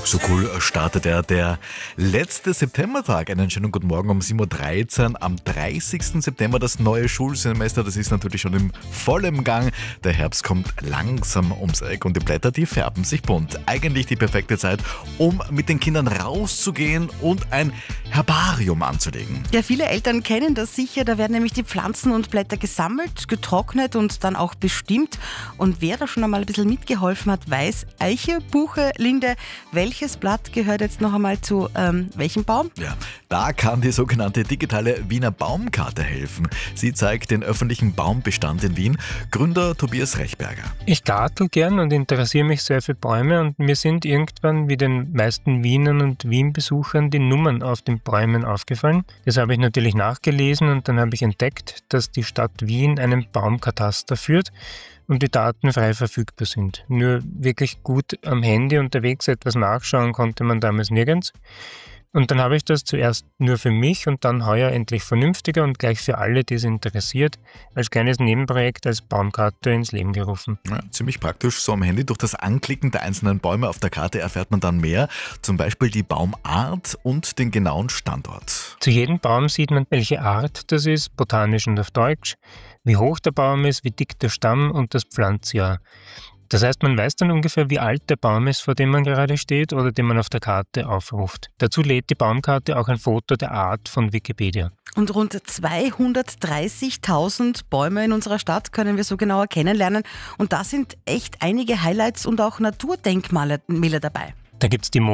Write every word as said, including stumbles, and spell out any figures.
So cool startet er der letzte Septembertag. Einen schönen guten Morgen um sieben Uhr dreizehn. Am dreißigsten September das neue Schulsemester. Das ist natürlich schon im vollen Gang. Der Herbst kommt langsam ums Eck und die Blätter, die färben sich bunt. Eigentlich die perfekte Zeit, um mit den Kindern rauszugehen und ein Herbarium anzulegen. Ja, viele Eltern kennen das sicher. Da werden nämlich die Pflanzen und Blätter gesammelt, getrocknet und dann auch bestimmt. Und wer da schon einmal ein bisschen mitgeholfen hat, weiß, Eiche, Buche, Linde, welches Blatt gehört jetzt noch einmal zu ähm, welchem Baum? Ja, da kann die sogenannte digitale Wiener Baumkarte helfen. Sie zeigt den öffentlichen Baumbestand in Wien. Gründer Tobias Rechberger. Ich gartel gern und interessiere mich sehr für Bäume und mir sind irgendwann wie den meisten Wienern und Wien-Besuchern die Nummern auf den Bäumen aufgefallen. Das habe ich natürlich nachgelesen und dann habe ich entdeckt, dass die Stadt Wien einen Baumkataster führt und die Daten frei verfügbar sind. Nur wirklich gut am Handy unterwegs etwas nachschauen konnte man damals nirgends. Und dann habe ich das zuerst nur für mich und dann heuer endlich vernünftiger und gleich für alle, die es interessiert, als kleines Nebenprojekt als Baumkarte ins Leben gerufen. Ja, ziemlich praktisch, so am Handy. Durch das Anklicken der einzelnen Bäume auf der Karte erfährt man dann mehr, zum Beispiel die Baumart und den genauen Standort. Zu jedem Baum sieht man, welche Art das ist, botanisch und auf Deutsch, wie hoch der Baum ist, wie dick der Stamm und das Pflanzjahr. Das heißt, man weiß dann ungefähr, wie alt der Baum ist, vor dem man gerade steht oder den man auf der Karte aufruft. Dazu lädt die Baumkarte auch ein Foto der Art von Wikipedia. Und rund zweihundertdreißigtausend Bäume in unserer Stadt können wir so genauer kennenlernen. Und da sind echt einige Highlights und auch Naturdenkmale dabei. Da gibt es die